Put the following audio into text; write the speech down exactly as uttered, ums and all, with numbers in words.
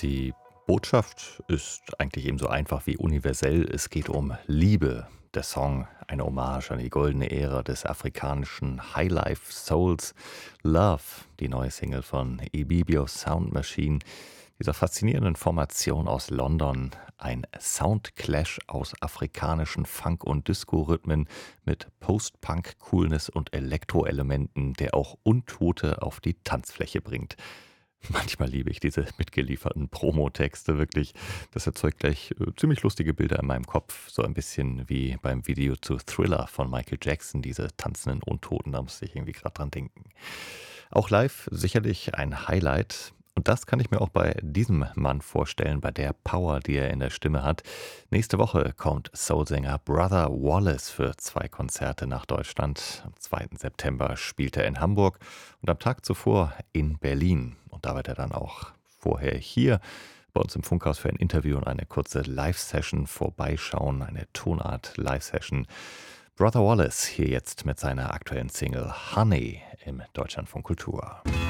Die Botschaft ist eigentlich ebenso einfach wie universell. Es geht um Liebe. Der Song, eine Hommage an die goldene Ära des afrikanischen Highlife Souls. Love, die neue Single von Ibibio Sound Machine, dieser faszinierenden Formation aus London. Ein Soundclash aus afrikanischen Funk- und Disco-Rhythmen mit Post-Punk-Coolness und Elektroelementen, der auch Untote auf die Tanzfläche bringt. Manchmal liebe ich diese mitgelieferten Promotexte wirklich. Das erzeugt gleich äh, ziemlich lustige Bilder in meinem Kopf. So ein bisschen wie beim Video zu Thriller von Michael Jackson, diese tanzenden Untoten, da musste ich irgendwie gerade dran denken. Auch live sicherlich ein Highlight. Und das kann ich mir auch bei diesem Mann vorstellen, bei der Power, die er in der Stimme hat. Nächste Woche kommt Soulsänger Brother Wallace für zwei Konzerte nach Deutschland. Am zweiten September spielt er in Hamburg und am Tag zuvor in Berlin. Und da wird er dann auch vorher hier bei uns im Funkhaus für ein Interview und eine kurze Live-Session vorbeischauen, eine Tonart-Live-Session. Brother Wallace hier jetzt mit seiner aktuellen Single Honey im Deutschlandfunk Kultur.